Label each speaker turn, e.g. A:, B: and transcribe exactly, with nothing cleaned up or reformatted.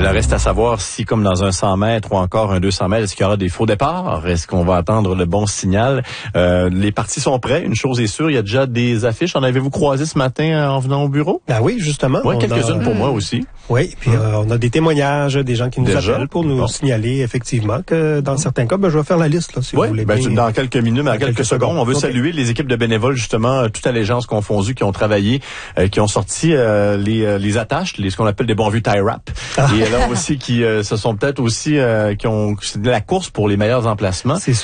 A: Alors, reste à savoir si, comme dans un cent mètres ou encore un deux cents mètres, est-ce qu'il y aura des faux départs? Est-ce qu'on va attendre le bon signal? Euh, les partis sont prêts. Une chose est sûre, il y a déjà des affiches. En avez-vous croisé ce matin en venant au bureau?
B: Ben oui, justement.
A: Oui, quelques-unes
B: a...
A: pour moi aussi.
B: Oui, puis hum. euh, on a des témoignages, des gens qui nous déjà? appellent pour nous bon. signaler effectivement que dans certains cas, ben, je vais faire la liste là, si
A: oui,
B: vous voulez.
A: Ben,
B: bien...
A: dans quelques minutes, dans, dans quelques, quelques secondes, secondes, on veut okay. saluer les équipes de bénévoles, justement, toute allégeance confondue, qui ont travaillé, euh, qui ont sorti euh, les, euh, les attaches, les, ce qu'on appelle des bons vieux tie wrap. Ah. Et là aussi, qui euh, se sont peut-être aussi, euh, qui ont, c'est de la course pour les meilleurs emplacements.
B: C'est